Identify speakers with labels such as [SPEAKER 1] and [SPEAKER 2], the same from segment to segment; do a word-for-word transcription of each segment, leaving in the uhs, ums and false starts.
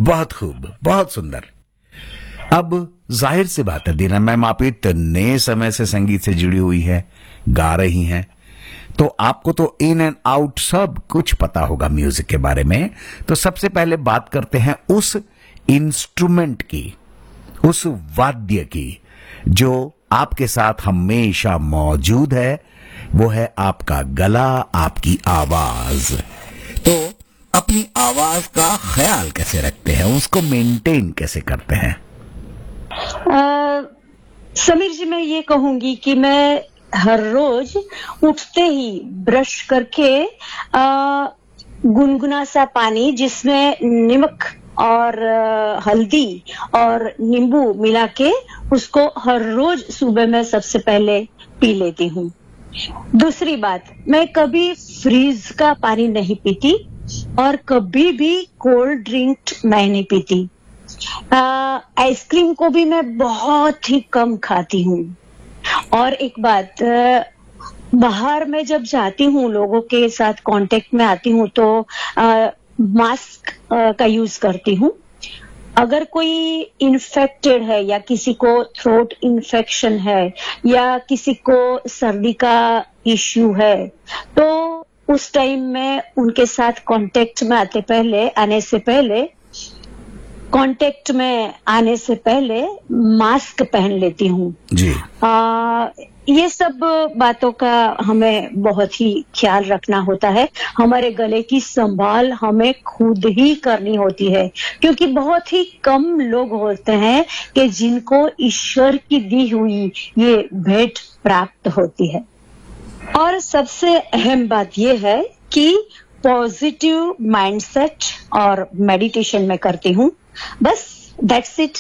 [SPEAKER 1] बहुत खूब, बहुत सुंदर। अब जाहिर सी बात है दीना मैम, आप इतने समय से संगीत से जुड़ी हुई है, गा रही हैं, तो आपको तो इन एंड आउट सब कुछ पता होगा म्यूजिक के बारे में। तो सबसे पहले बात करते हैं उस इंस्ट्रूमेंट की, उस वाद्य की जो आपके साथ हमेशा मौजूद है, वो है आपका गला, आपकी आवाज। तो अपनी आवाज का ख्याल कैसे रखते हैं, उसको मेंटेन कैसे करते हैं?
[SPEAKER 2] आ, समीर जी, मैं ये कहूंगी कि मैं हर रोज उठते ही ब्रश करके आ, गुनगुना सा पानी जिसमें नमक और आ, हल्दी और नींबू मिला के उसको हर रोज सुबह में सबसे पहले पी लेती हूँ। दूसरी बात, मैं कभी फ्रीज का पानी नहीं पीती और कभी भी कोल्ड ड्रिंक मैं नहीं पीती। आइसक्रीम को भी मैं बहुत ही कम खाती हूँ। और एक बात, आ, बाहर में जब जाती हूँ, लोगों के साथ कांटेक्ट में आती हूँ, तो आ, मास्क आ, का यूज करती हूँ। अगर कोई इन्फेक्टेड है या किसी को थ्रोट इन्फेक्शन है या किसी को सर्दी का इश्यू है, तो उस टाइम में उनके साथ कांटेक्ट में आते पहले आने से पहले कांटेक्ट में आने से पहले मास्क पहन लेती हूँ
[SPEAKER 1] जी।
[SPEAKER 2] आ, ये सब बातों का हमें बहुत ही ख्याल रखना होता है। हमारे गले की संभाल हमें खुद ही करनी होती है, क्योंकि बहुत ही कम लोग होते हैं कि जिनको ईश्वर की दी हुई ये भेंट प्राप्त होती है। और सबसे अहम बात यह है कि पॉजिटिव माइंडसेट और मेडिटेशन में करती हूँ। बस दैट्स इट।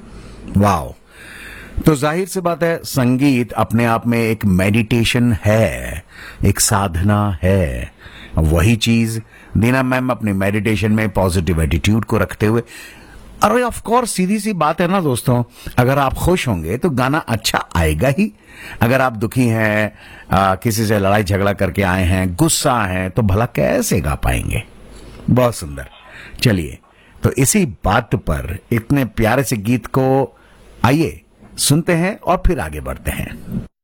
[SPEAKER 1] वाओ। तो जाहिर सी बात है संगीत अपने आप में एक मेडिटेशन है, एक साधना है। वही चीज दीना मैम अपनी मेडिटेशन में पॉजिटिव एटीट्यूड को रखते हुए, अरे ऑफ कोर्स सीधी सी बात है ना दोस्तों, अगर आप खुश होंगे तो गाना अच्छा आएगा ही। अगर आप दुखी हैं, आ, किसी से लड़ाई झगड़ा करके आए हैं, गुस्सा हैं, तो भला कैसे गा पाएंगे? बहुत सुंदर। चलिए, तो इसी बात पर इतने प्यारे से गीत को आइए सुनते हैं और फिर आगे बढ़ते हैं।